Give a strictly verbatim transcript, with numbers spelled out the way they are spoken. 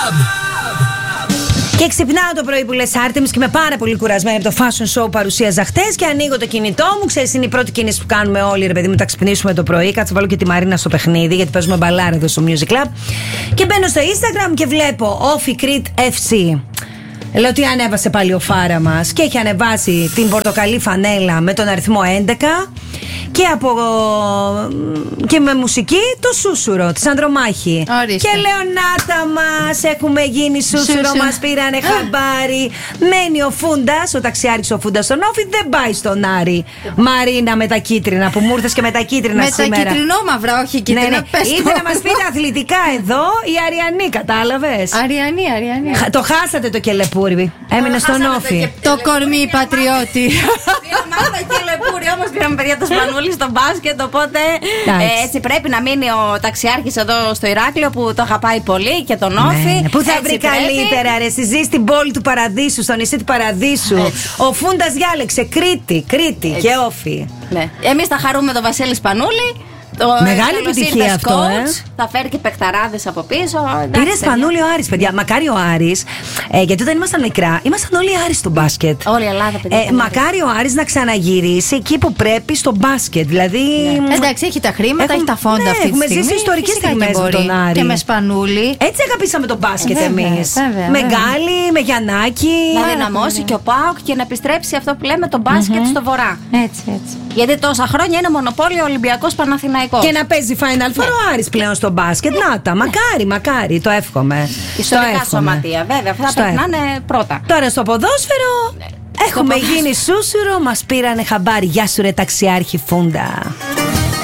Και ξυπνάω το πρωί που λες Άρτεμις και είμαι πάρα πολύ κουρασμένη από το fashion show παρουσίαζα χτες και ανοίγω το κινητό μου. Ξέρεις, είναι η πρώτη κίνηση που κάνουμε όλοι, ρε παιδί μου, τα ξυπνήσουμε το πρωί. Κάτσε βάλω και τη Μαρίνα στο παιχνίδι, γιατί παίζουμε μπαλάρα εδώ στο Music Club. Και μπαίνω στο Instagram και βλέπω Όφι Κρήτ εφ σι. Λέω ότι ανέβασε πάλι ο Φάρα μας και έχει ανεβάσει την πορτοκαλί φανέλα με τον αριθμό έντεκα. Και, από, και με μουσική το Σούσουρο της Ανδρομάχη. Ορίστε. Και λέω νάτα μας, έχουμε γίνει Σούσουρο, Σούσου. Μας πήρανε χαμπάρι. Μένει ο Φούντας, ο ταξιάρχης ο Φούντας στον Όφη, δεν πάει στον Άρη. Μαρίνα με τα κίτρινα που μου ήρθες και με τα κίτρινα με σήμερα. Με τα κυτρινόμαυρα, όχι κίτρινα. Ναι, ναι. Είτε να μας πείτε αθλητικά εδώ η Αριανή, κατάλαβες. Αριανή, Αριανή. Το χάσατε το κελεπούρι. Έμεινε στον Όφη. Το κορμί πατριώτη. Πήραμε το κελεπούρι, όμως πήραμε παιδιά το Σπανούλι στο μπάσκετ, οπότε ε, έτσι πρέπει να μείνει ο ταξιάρχης εδώ στο Ηράκλειο που το αγαπάει πολύ και τον Όφη. Ναι, που θα έτσι βρει πρέπει. Καλύτερα, ρε. Εσύ ζεις στην πόλη του Παραδείσου, στο νησί του Παραδείσου. Έτσι. Ο Φούντας διάλεξε Κρήτη, Κρήτη έτσι. Και Όφη. Ναι. Εμείς θα χαρούμε τον Βασίλη Σπανούλη. Το μεγάλη επιτυχία αυτό, coach, ε. Θα φέρει και παικταράδες από πίσω. Πήρε Σπανούλη ο Άρης, παιδιά. Μακάρι ο Άρης, ε, γιατί όταν ήμασταν μικρά, ήμασταν όλοι Άρης στο μπάσκετ. Όλη η Ελλάδα, παιδιά. Ε, μακάρι ο Άρης να ξαναγυρίσει εκεί που πρέπει στο μπάσκετ. Δηλαδή. Ναι. Εντάξει, έχει τα χρήματα, έχουμε, έχει τα φόντα ναι, αυτή τη έχουμε στιγμή. Έχουμε ζήσει ιστορικές στιγμές με τον Άρη. Και με Σπανούλη. Έτσι αγαπήσαμε τον μπάσκετ ε, εμείς. Με Γκάλι, με Γιαννάκη. Να δυναμώσει και ο ΠΑΟΚ και να επιστρέψει αυτό που λέμε το μπάσκετ στο βορρά. Έτσι, έτσι. Γιατί τόσα χρόνια είναι μονοπόλιο Ολυμπιακός Παναθηναϊκός. Και να παίζει Final Four ο Άρης πλέον στο μπάσκετ. Να τα, μακάρι, μακάρι, το εύχομαι. Ιστορικά σωματεία, βέβαια. Αυτά πρέπει να είναι πρώτα. Τώρα στο ποδόσφαιρο έχουμε γίνει Σούσουρο, μας πήρανε χαμπάρι. Γεια σου ρε ταξιάρχη Φούντα.